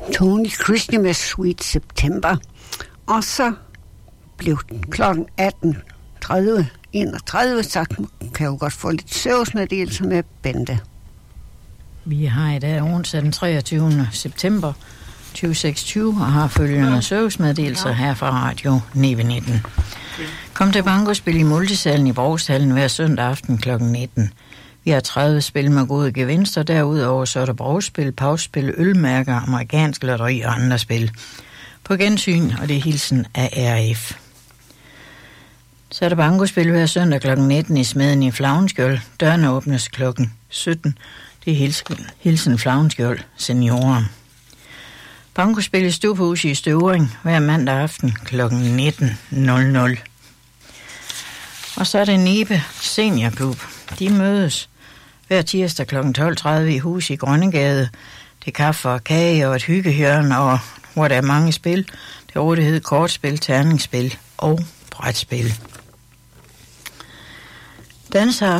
Tony Christmas Sweet September. Og så blev klokken 18:30, så kan jo godt få lidt servicemeddelelse med Bente. Vi har i dag onsdag den 23. september 2026 og har følgende servicemeddelelser her fra Radio 919. Kom til bankospil i Multisalen i Brogshallen hver søndag aften kl. 19. Vi har 30 spil med gode gevinster. Derudover så er der brugspil, pausspil, ølmærker, amerikansk lotteri og andre spil. På gensyn, og det er hilsen af RF. Så er der bankospil hver søndag kl. 19 i Smeden i Flavnskjold. Dørene åbnes kl. 17. Det er hilsen Flavnskjold seniorer. Bankospil i Stuphus i Støvring hver mandag aften kl. 19.00. Og så er det Nibe Seniorklub. De mødes hver tirsdag kl. 12.30 i hus i Grønnegade. Det er kaffe og kage og et hyggehjørne, og hvor der er mange spil. Det er rådighed, kortspil, terningsspil og brætspil.